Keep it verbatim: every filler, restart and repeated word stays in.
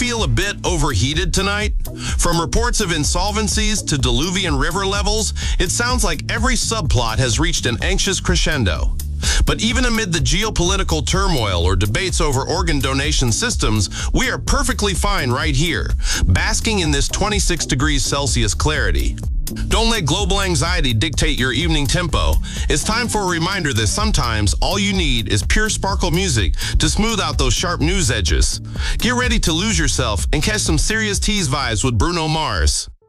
feel a bit overheated tonight? From reports of insolvencies to diluvian river levels, it sounds like every subplot has reached an anxious crescendo. But even amid the geopolitical turmoil or debates over organ donation systems, we are perfectly fine right here, basking in this twenty-six degrees Celsius clarity. Don't let global anxiety dictate your evening tempo. It's time for a reminder that sometimes all you need is pure sparkle music to smooth out those sharp news edges. Get ready to lose yourself and catch some serious tease vibes with Bruno Mars.